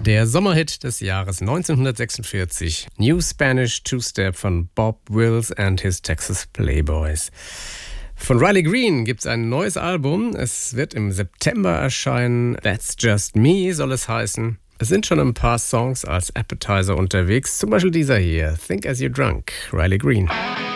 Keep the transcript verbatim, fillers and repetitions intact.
Der Sommerhit des Jahres neunzehnhundertsechsundvierzig, New Spanish Two-Step von Bob Wills and his Texas Playboys. Von Riley Green gibt's ein neues Album. Es wird im September erscheinen. That's Just Me soll es heißen. Es sind schon ein paar Songs als Appetizer unterwegs. Zum Beispiel dieser hier, Think As You're Drunk, Riley Green.